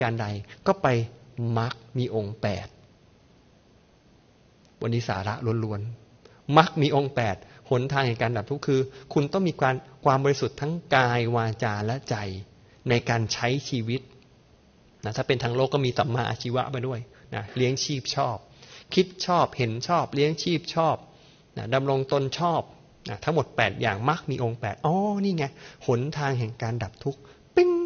การใดก็ไปมรรคมีองค์8วันนี้สาระล้วนๆมรรคมีองค์8หนทางแห่งการดับทุกข์คือคุณต้องมีความบริสุทธิ์ทั้งกายวาจาและใจในการใช้ชีวิตนะถ้าเป็นทางโลกก็มีสัมมาอาชีวะมาด้วยนะเลี้ยงชีพชอบคิดชอบเห็นชอบเลี้ยงชีพชอบนะดำรงตนชอบนะทั้งหมด8อย่างมรรคมีองค์8อ๋อนี่ไงหนทางแห่งการดับทุกข์ปิ้ง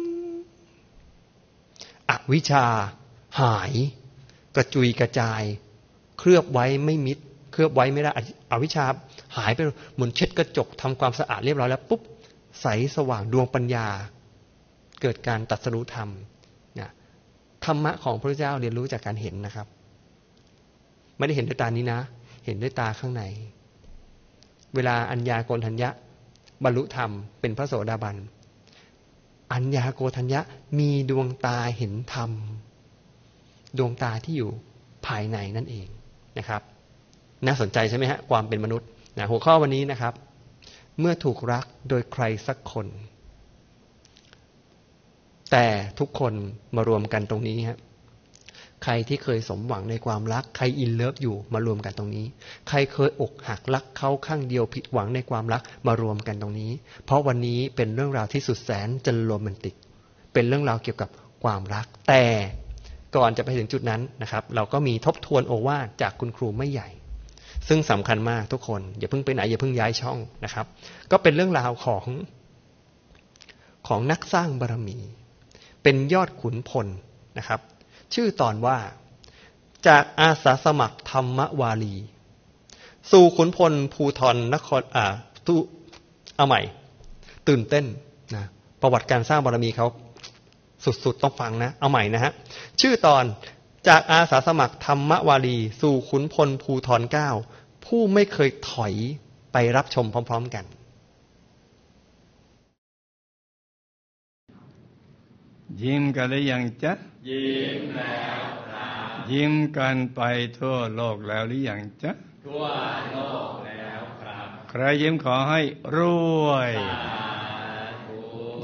อวิชชาหายกระจุยกระจายเคลือบไว้ไม่มิดเคลือบไว้ไม่ได้อวิชชาหายไปเหมือนเช็ดกระจกทำความสะอาดเรียบร้อยแล้วปุ๊บใสสว่างดวงปัญญาเกิดการตรัสรู้ธรรมนะธรรมะของพระเจ้าเรียนรู้จากการเห็นนะครับไม่ได้เห็นด้วยตานี้นะเห็นด้วยตาข้างในเวลาอัญญาโกณฑัญญะบรรลุธรรมเป็นพระโสดาบันอัญญาโกณฑัญญะมีดวงตาเห็นธรรมดวงตาที่อยู่ภายในนั่นเองนะครับน่าสนใจใช่ไหมฮะความเป็นมนุษย์นะหัวข้อวันนี้นะครับเมื่อถูกรักโดยใครสักคนแต่ทุกคนมารวมกันตรงนี้ฮะใครที่เคยสมหวังในความรักใครอินเลิฟอยู่มารวมกันตรงนี้ใครเคยอกหักรักเขาข้างเดียวผิดหวังในความรักมารวมกันตรงนี้เพราะวันนี้เป็นเรื่องราวที่สุดแสนจะโรแมนติกเป็นเรื่องราวเกี่ยวกับความรักแต่ก่อนจะไปถึงจุดนั้นนะครับเราก็มีทบทวนโอวาทจากคุณครูไม่ใหญ่ซึ่งสำคัญมากทุกคนอย่าเพิ่งไปไหนอย่าเพิ่งย้ายช่องนะครับก็เป็นเรื่องราวของนักสร้างบารมีเป็นยอดขุนพลนะครับชื่อตอนว่าจากอาสาสมัครธรรมวารีสู่ขุนพลภูธรนครเอาใหม่ตื่นเต้นนะประวัติการสร้างบารมีเขาสุดๆต้องฟังนะเอาใหม่นะฮะชื่อตอนจากอาสาสมัครธรรมวารีสู่ขุนพลภูธร9ผู้ไม่เคยถอยไปรับชมพร้อมๆกันยิ้มกันหรือยังจ๊ะยิ้มแล้วครับยิ้มกันไปทั่วโลกแล้วหรือยังจ๊ะทั่วโลกแล้วครับใครยิ้มขอให้รวย